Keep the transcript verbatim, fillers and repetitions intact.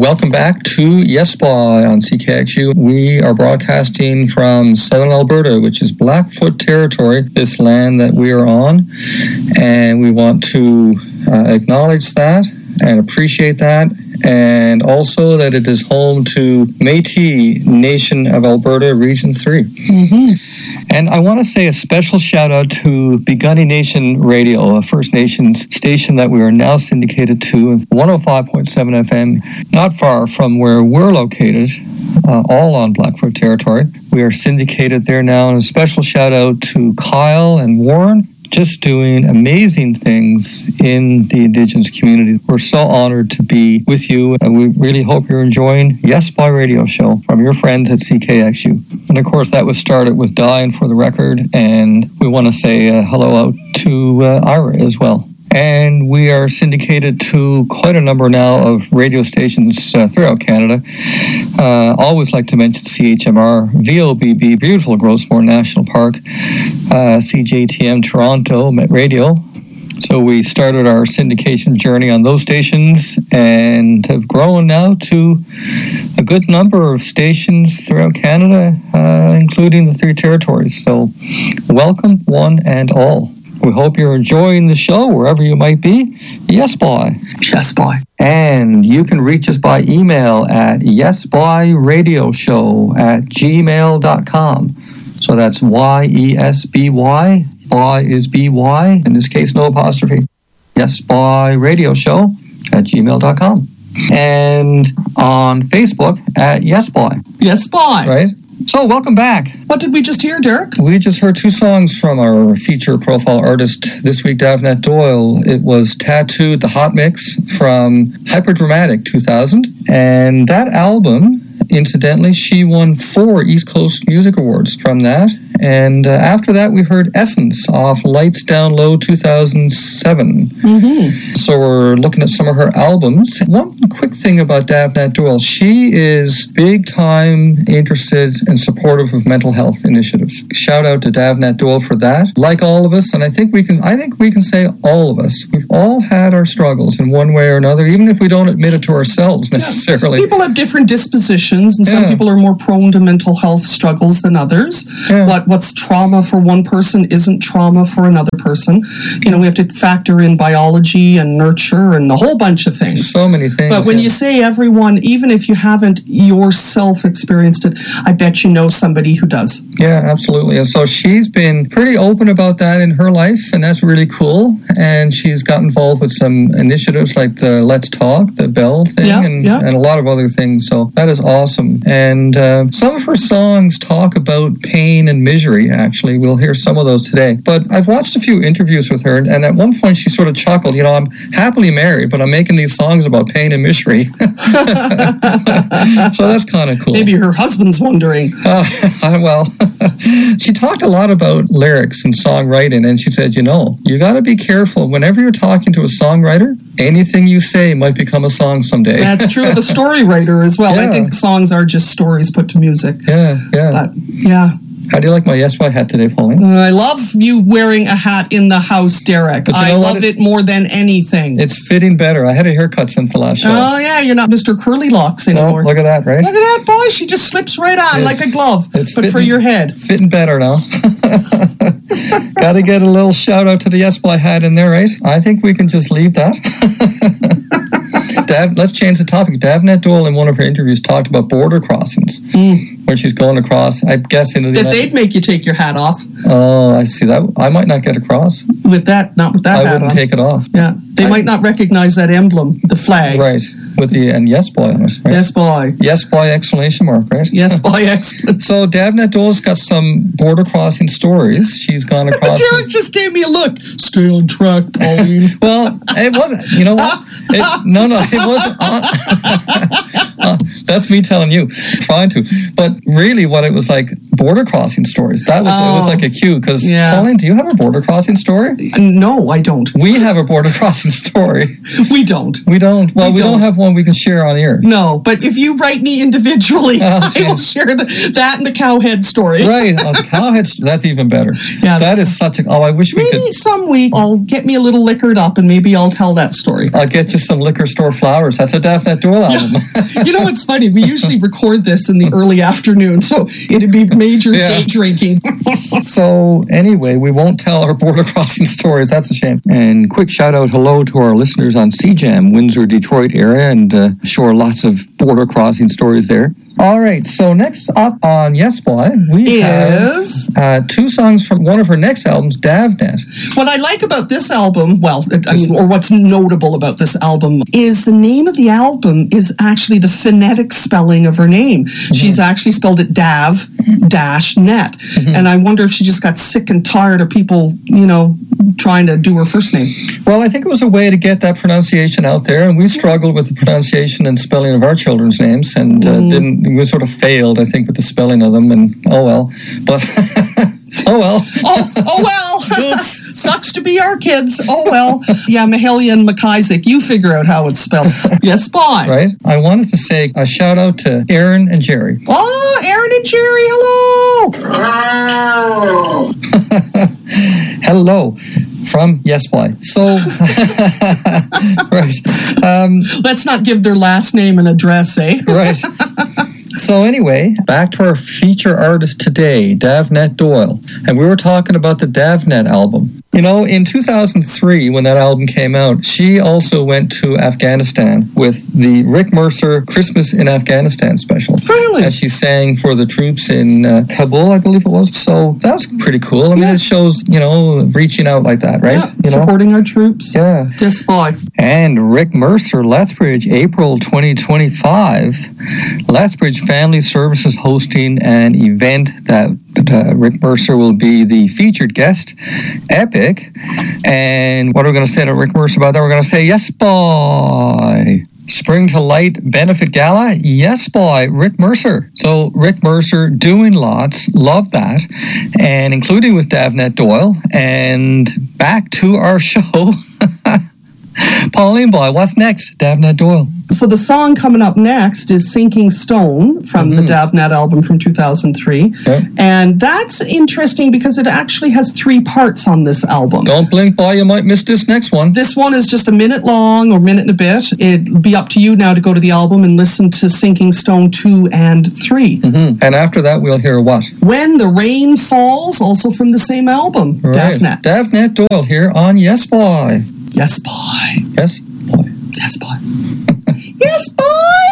Welcome back to Yes Boy on C K X U. We are broadcasting from southern Alberta, which is Blackfoot territory, this land that we are on. And we want to uh, acknowledge that and appreciate that. And also that it is home to Métis Nation of Alberta, Region three. Mm-hmm. And I want to say a special shout out to Piikani Nation Radio, a First Nations station that we are now syndicated to, one oh five point seven F M, not far from where we're located, uh, all on Blackfoot territory. We are syndicated there now, and a special shout out to Kyle and Warren, just doing amazing things in the Indigenous community. We're so honored to be with you, and we really hope you're enjoying Yes Boy Radio Show from your friends at C K X U. And of course, that was started with Diane for the record, and we want to say uh, hello out to uh, Ira as well. And we are syndicated to quite a number now of radio stations uh, throughout Canada. Uh, always like to mention C H M R, V O B B, beautiful Grossmore National Park, uh, C J T M Toronto, Met Radio. So we started our syndication journey on those stations and have grown now to a good number of stations throughout Canada, uh, including the three territories. So welcome one and all. We hope you're enjoying the show wherever you might be. Yes, boy. Yes, boy. And you can reach us by email at yesbyradioshow at gmail dot com. So that's Y E S B Y. Boy is B Y. In this case, no apostrophe. Yesbyradioshow at gmail dot com. And on Facebook at Yes Boy. Yes, boy. Right? So, welcome back. What did we just hear, Derek? We just heard two songs from our feature profile artist this week, Davnette Doyle. It was Tattooed, the Hot Mix from Hyperdramatic two thousand. And that album, incidentally, she won four East Coast Music Awards from that. And uh, after that, we heard Essence off Lights Down Low two thousand seven. Mm-hmm. So we're looking at some of her albums. One quick thing about Davnette Doyle, she is big time interested and supportive of mental health initiatives. Shout out to Davnette Doyle for that. Like all of us, and I think we can I think we can say all of us, we've all had our struggles in one way or another, even if we don't admit it to ourselves necessarily. Yeah. People have different dispositions, and some yeah. people are more prone to mental health struggles than others. Yeah. What What's trauma for one person isn't trauma for another person. You know, we have to factor in biology and nurture and a whole bunch of things. So many things. But when yeah. you say everyone, even if you haven't yourself experienced it, I bet you know somebody who does. Yeah, absolutely. And so she's been pretty open about that in her life, and that's really cool. And she's got involved with some initiatives like the Let's Talk, the Bell thing, yeah, and, yeah. and a lot of other things. So that is awesome. And uh, some of her songs talk about pain and misery. Actually, we'll hear some of those today. But I've watched a few interviews with her, and at one point she sort of chuckled, you know, I'm happily married, but I'm making these songs about pain and misery. So that's kind of cool. Maybe her husband's wondering. Uh, well, she talked a lot about lyrics and songwriting, and she said, you know, you got to be careful. Whenever you're talking to a songwriter, anything you say might become a song someday. That's true of a story writer as well. Yeah. I think songs are just stories put to music. Yeah, yeah. But, yeah. How do you like my Yes Boy hat today, Pauline? Uh, I love you wearing a hat in the house, Derek. I love it, it more than anything. It's fitting better. I had a haircut since the last show. Oh, yeah, you're not Mister Curly Locks anymore. No, look at that, right? Look at that, boy. She just slips right on It's, like a glove, but fitting, for your head. Fitting better now. Got to get a little shout out to the Yes Boy hat in there, right? I think we can just leave that. Dav, let's change the topic. Davnette Doyle in one of her interviews talked about border crossings, mm. when she's going across, I guess, into the That United... they'd make you take your hat off. Oh, I see that. I might not get across. With that, not with that I hat on. I wouldn't take it off. Yeah. They I... might not recognize that emblem, the flag. Right. With the, and Yes Boy on it, right? Yes Boy. Yes Boy exclamation mark, right? Yes Boy exclamation. So Davnette Doyle's got some border crossing stories. She's gone across. Derek with... just gave me a look. Stay on track, Pauline. Well, it wasn't. You know what? It, no, no, it wasn't. Uh, uh, that's me telling you, trying to. But really what it was like, border crossing stories. That was Oh. it was like a cue because Yeah. Pauline, do you have a border crossing story? No, I don't. We have a border crossing story. We don't. We don't. Well, We we, don't. don't. have one we can share on air. No, but if you write me individually, Oh, I will geez. share the, that and the cowhead story. Right, oh, the cowhead. That's even better. Yeah. that is such a. Oh, I wish we Maybe could. some week I'll get me a little liquored up and maybe I'll tell that story. I'll get you some liquor store flowers. That's a Daphne Doyle album. You know what's funny? We usually record this in the early afternoon, so it'd be major Yeah. day drinking. So anyway, we won't tell our border crossing stories. That's a shame. And quick shout out hello to our listeners on C Jam, Windsor, Detroit area, and uh, sure lots of border crossing stories there. All right, so next up on Yes Boy, we Is- have uh, two songs from one of her next albums, Davnet. What I like about this album, well, I mean, or what's notable about this album, is the name of the album is actually the phonetic spelling of her name. Mm-hmm. She's actually spelled it Dav dash net. Mm-hmm. And I wonder if she just got sick and tired of people, you know, trying to do her first name. Well, I think it was a way to get that pronunciation out there, and we struggled with the pronunciation and spelling of our children's names, and uh, didn't. We sort of failed, I think, with the spelling of them, and oh well. But oh well. Oh, oh well. Sucks to be our kids. Oh well. Yeah, Mahalia and McIsaac, you figure out how it's spelled. Yes, bye. Right. I wanted to say a shout out to Aaron and Jerry. Oh, Aaron and Jerry, hello. Hello from Yes Boy. So right. Um, Let's not give their last name and address, eh? right. So anyway, back to our feature artist today, Davnet Doyle. And we were talking about the Davnet album. You know, in two thousand three, when that album came out, she also went to Afghanistan with the Rick Mercer Christmas in Afghanistan special. Really? And she sang for the troops in uh, Kabul, I believe it was. So that was pretty cool. I mean, Yeah. it shows, you know, reaching out like that, right? Yeah, You know? supporting our troops. Yeah. Yes, bye. And Rick Mercer, Lethbridge, April twenty twenty-five. Lethbridge Family Services hosting an event that uh, Rick Mercer will be the featured guest. Epic. And what are we going to say to Rick Mercer about that? We're going to say, yes, boy. Spring to Light Benefit Gala. Yes, boy, Rick Mercer. So Rick Mercer doing lots. Love that. And including with Davnet Doyle. And back to our show. Pauline Boy, what's next? Davnet Doyle. So the song coming up next is Sinking Stone from the Mhm. Davnet album from two thousand three. Okay. And that's interesting because it actually has three parts on this album. Don't blink, boy, you might miss this next one. This one is just a minute long or minute and a bit. It'll be up to you now to go to the album and listen to Sinking Stone two and three. Mhm. And after that, we'll hear what? When the Rain Falls, also from the same album, Right. Davnet. Davnet Doyle here on Yes Boy. Yes, boy. Yes Boy. Yes, boy. Yes, boy.